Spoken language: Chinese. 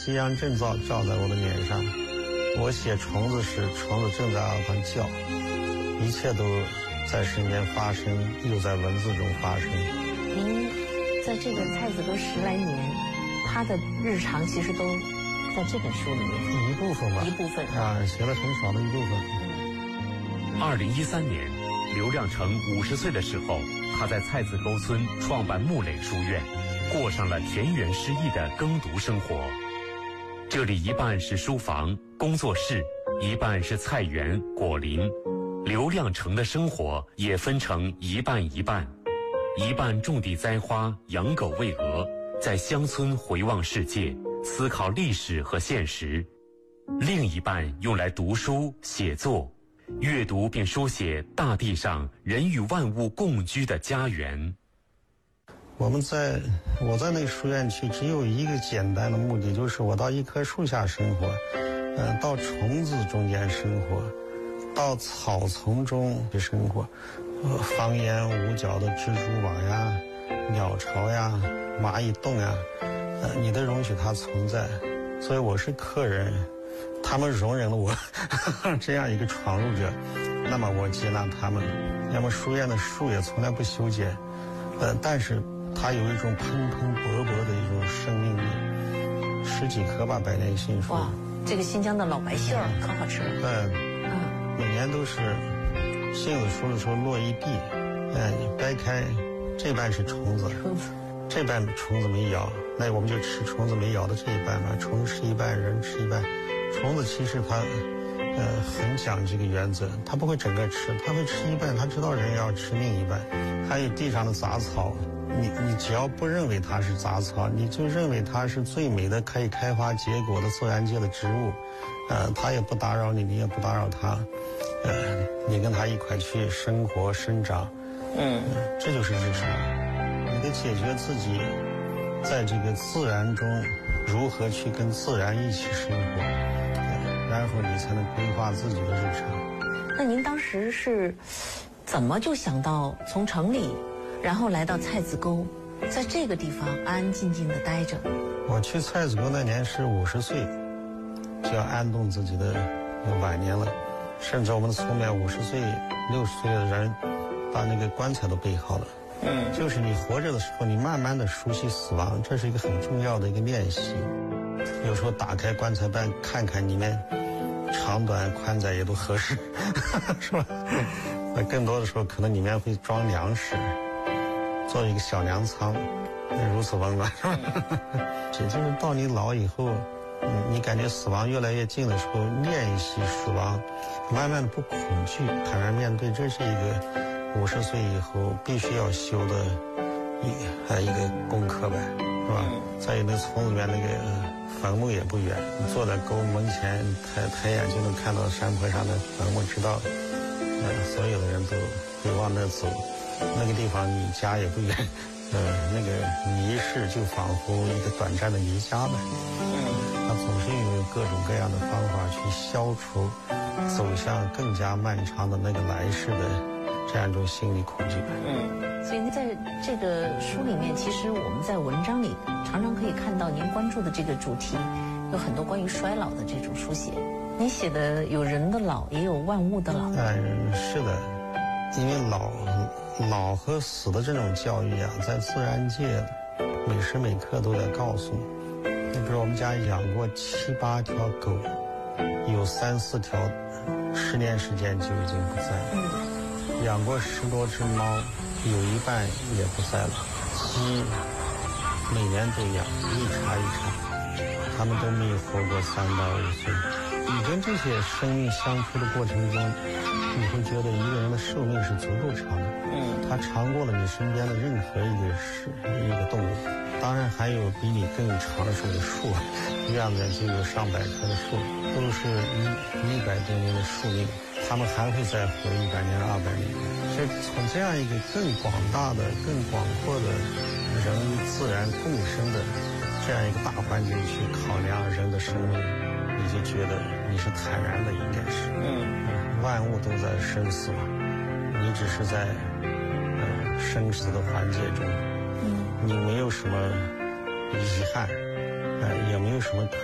夕阳正照在我的脸上，我写虫子时，虫子正在耳旁叫，一切都在身边发生，又在文字中发生。 您在这个蔡子哥10来年，他的日常其实都在这本书里面， 一部分吧， 一部分啊，写了很少的一部分。 2013年，刘亮程50岁的时候，他在蔡子沟村创办木垒书院，过上了田园诗意的耕读生活。这里一半是书房、工作室，一半是菜园、果林。刘亮程的生活也分成一半一半，一半种地栽花、养狗喂鹅，在乡村回望世界，思考历史和现实；另一半用来读书、写作，阅读并书写大地上人与万物共居的家园。 我在那个书院去，只有一个简单的目的，就是我到一棵树下生活，到虫子中间生活，到草丛中去生活，方圆5角的蜘蛛网呀、鸟巢呀、蚂蚁洞呀，你都容许它存在。所以我是客人，他们容忍了我这样一个闯入者，那么我接纳他们。那么书院的树也从来不修剪，但是它有一种蓬蓬勃勃的一种生命力，10几棵吧，百年杏树。 哇，这个新疆的老白杏可好吃了。 对，每年都是杏子熟的时候落一地，掰开这半是虫子，这半虫子没咬，那我们就吃虫子没咬的这一半嘛，虫吃一半，人吃一半。虫子其实它很讲这个原则，它不会整个吃，它会吃一半，它知道人要吃另一半。还有地上的杂草，你只要不认为它是杂草，你就认为它是最美的可以开花结果的自然界的植物，它也不打扰你，你也不打扰它，你跟它一块去生活生长，这就是日常。你得解决自己在这个自然中如何去跟自然一起生活，然后你才能规划自己的日常。 那您当时是怎么就想到从城里，然后来到蔡子沟，在这个地方安安静静的待着？ 我去蔡子沟那年是50岁，就要安顿自己的晚年了。甚至我们的村里面50岁、60岁的人，把那个棺材都备好了。就是你活着的时候，你慢慢的熟悉死亡，这是一个很重要的一个练习。有时候打开棺材板看看里面长短宽窄也都合适，是吧？那更多的时候可能里面会装粮食，做一个小粮仓，如此温暖，是吧？也就是到你老以后，你感觉死亡越来越近的时候，练习死亡，慢慢的不恐惧，坦然面对，这是一个50岁以后必须要修的一个功课呗，是吧？再有那村里面那个坟墓也不远，你坐在沟门前，抬眼就能看到山坡上的坟墓，知道，所有的人都会往那走，那个地方离家也不远，那个离世就仿佛一个短暂的离家呗。他总是用各种各样的方法去消除走向更加漫长的那个来世的这样一种心理恐惧。 所以在这个书里面，其实我们在文章里常常可以看到您关注的这个主题，有很多关于衰老的这种书写。你写的有人的老，也有万物的老。 是的，因为老和死的这种教育啊，在自然界每时每刻都在告诉你。你比如我们家养过7、8条狗，有3、4条10年时间就已经不在了。养过10多只猫，有一半也不在了。鸡每年都养，一茬一茬，它们都没有活过3到5岁。你跟这些生命相处的过程中，你会觉得一个人的寿命是足够长的，它长过了你身边的任何一个动物。当然还有比你更长寿的树，院子就有上百棵的树，都是100多年的寿命，它们还会再活100年、200年。所以从这样一个更广大的、更广阔的人与自然共生的这样一个大环境去考量人的生命，你就觉得你是坦然的，应该是。万物都在生死嘛，你只是在生死的环节中，你没有什么遗憾，也没有什么